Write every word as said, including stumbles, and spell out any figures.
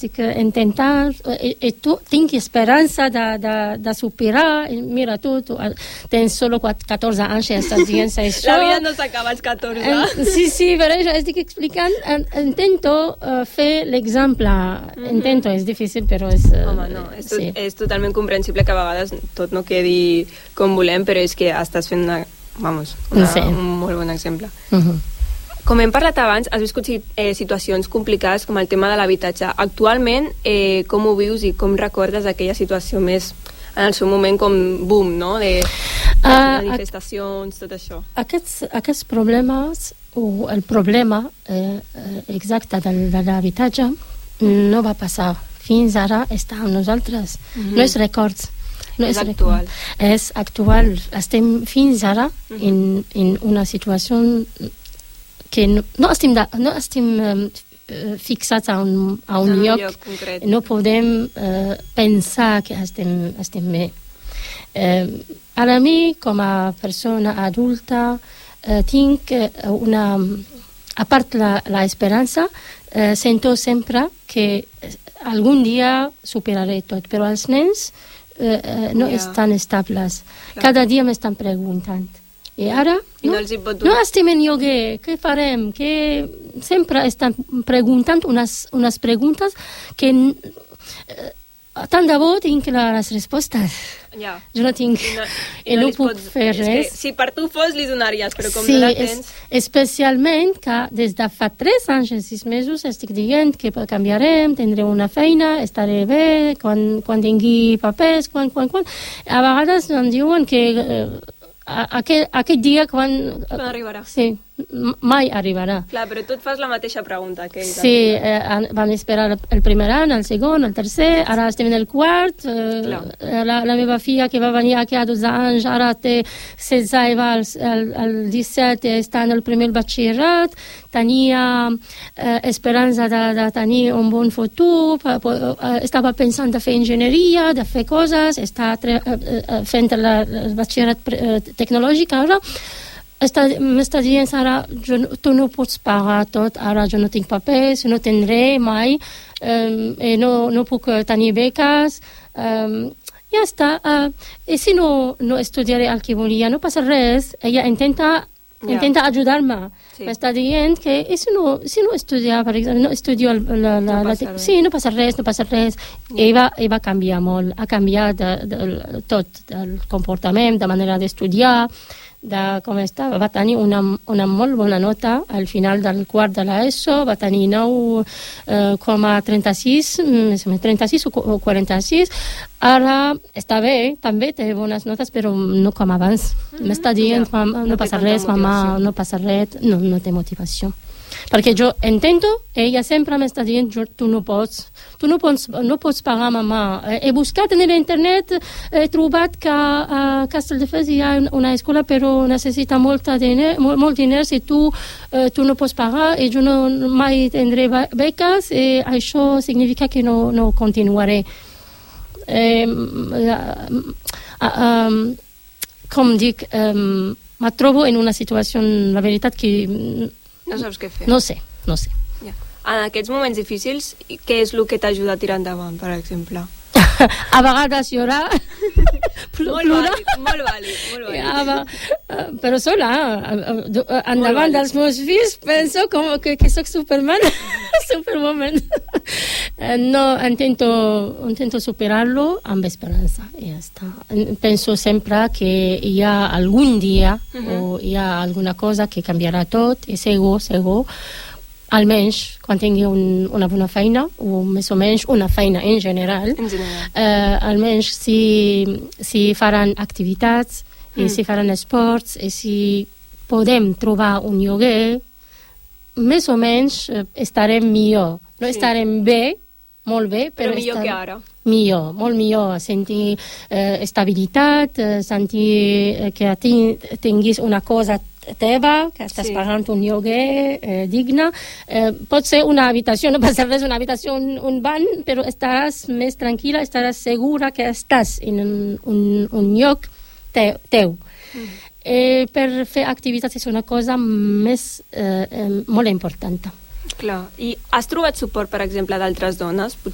estic intentant, i, i tu, tinc esperança de, de, de superar, mira tu, tu tens solo catorze anys i estàs dient això. La vida no s'acaba als catorze. En, sí, sí, però jo estic explicant, en, intento uh, fer l'exemple, mm-hmm. intento, és difícil, però és... Uh, Home, no, és, tot, sí. és totalment comprensible que a vegades tot no quedi com volem, però és que estàs fent una, vamos, una, sí. un molt bon exemple. Uh-huh. Com hem parlat abans, has viscut eh, situacions complicades com el tema de l'habitatge. Actualment, eh, com ho vius i com recordes aquella situació més en el seu moment com boom, no? De, de uh, manifestacions, tot això. Aquests, aquests problemes, o el problema eh, exacte de, de l'habitatge no va passar. Fins ara està amb nosaltres. Mm-hmm. No és records. No és, és actual. Record. És actual. Estem fins ara mm-hmm. en, en una situació que no, no estem, de, no estem um, fixats a un, a un, un lloc, lloc concret. No podem uh, pensar que estem, estem bé. Uh, a mi, com a persona adulta, uh, tinc una... A part la, la esperança, uh, sento sempre que algun dia superaré tot, però els nens uh, uh, no yeah. estan estables. Clar. Cada dia m'estan preguntant. I ara I no, no, els hi pot no estem en lloguer, què farem? Que sempre estan preguntant unes, unes preguntes que eh, tant de bo tinc les respostes. Ja. Jo no tinc I no, i no, no puc pots, fer res. Si per tu fos, li donaries, però com sí, no la tens... Es, especialment que des de fa tres anys i sis mesos estic dient que canviarem, tindré una feina, estaré bé, quan, quan tingui papers, quan, quan, quan... A vegades em diuen que... Eh, Aquest, aquest dia quan... Quan arribarà. Sí, mai arribarà. Clar, però tu et fas la mateixa pregunta que ells. Sí, eh, van esperar el primer any, el segon, el tercer, ara estem en el quart. Eh, la, la meva filla que va venir aquí a dotze anys, ara té setze i va al, al, al disset, està en el primer batxillerat, tenia eh, esperança de, de tenir un bon futur, estava pensant de fer enginyeria, de fer coses, està tre, eh, fent el, el batxillerat eh, tecnològic ara. M'està dient ara, jo, tu no pots pagar tot, ara jo no tinc papers, no tindré mai, um, no, no puc tenir beques, um, ja està. Uh, I si no, no estudiaré el que volia, no passa res, ella intenta, yeah. intenta ajudar-me. Sí. M'està dient que i si no, si no estudia, per exemple, no estudio la, la, no la, la sí, no passa res, no passa res. Yeah. I va, i va canviar molt, ha canviat de, de, tot, el comportament, de manera d'estudiar, de com estava, va tenir una, una molt bona nota al final del quart de l'ESO, va tenir nou coma trenta-sis, trenta-sis o quaranta-sis, ara està bé, també té bones notes, però no com abans. Mm-hmm. M'està dient, ja, no, no passa res, mamà, no passa res, no, no té motivació. Perquè jo intento, ella sempre m'està dient, tu no pots, tu no pots, no pots pagar, mamà. He buscat en internet, he trobat que a Castelldefels hi ha una escola, però necessita molta diner, molt, molt diners i tu, eh, tu no pots pagar i jo no, mai tindré beques i això significa que no, no continuaré. Eh, uh, um, com dic, um, me trobo en una situació, la veritat que... No saps què fer. No sé, no sé. Ja. En aquests moments difícils, què és el que t'ajuda a tirar endavant, per exemple? A vegades llorar, molt vàlid, molt vàlid, molt vàlid. Ja, va, però sola, endavant dels meus fills, penso com que, que soc Superman, Superwoman. No, intento, intento superar-lo amb esperança, i ja està. Penso sempre que hi ha algun dia, uh-huh. o hi ha alguna cosa que canviarà tot, i segur, segur, almenys quan tingui un, una bona feina o més o menys una feina en general, en general. Eh, almenys si, si faran activitats mm. i si faran esports i si podem trobar un lloguer, més o menys eh, estarem millor. No sí. estarem bé, molt bé, però, però millor estar... que ara. Millor, molt millor, sentir eh, estabilitat, eh, sentir que tinguis una cosa teva, que estàs sí. pagant un lloguer eh, digne. Eh, pot ser una habitació, no passa res, una habitació, un, un ban, però estaràs més tranquil·la, estaràs segura que estàs en un, un, un lloc teu. teu. Mm. Eh, per fer activitats és una cosa més, eh, eh, molt important. Clar. I has trobat suport, per exemple, d'altres dones,